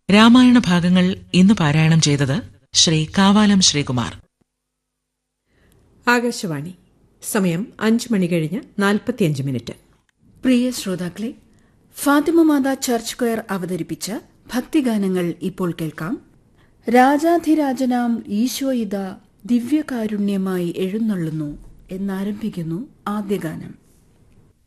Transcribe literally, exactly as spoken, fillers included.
രാമായണ ഭാഗങ്ങൾ ഇന്ന് പാരായണം ചെയ്തത് ശ്രീ കാവാലം ശ്രീകുമാർ. ആകാശവാണി. സമയം അഞ്ചു മണി കഴിഞ്ഞ് നാൽപ്പത്തിയഞ്ച് മിനിറ്റ്. പ്രിയ ശ്രോതാക്കളെ, ഫാത്തിമ മാതാ ചർച്ച് സ്ക്വയർ അവതരിപ്പിച്ച ഭക്തിഗാനങ്ങൾ ഇപ്പോൾ കേൾക്കാം. രാജാധിരാജനാം ഈശോയിത ദിവ്യകാരുണ്യമായി എഴുന്നള്ളുന്നു എന്നാരംഭിക്കുന്നു ആദ്യ ഗാനം.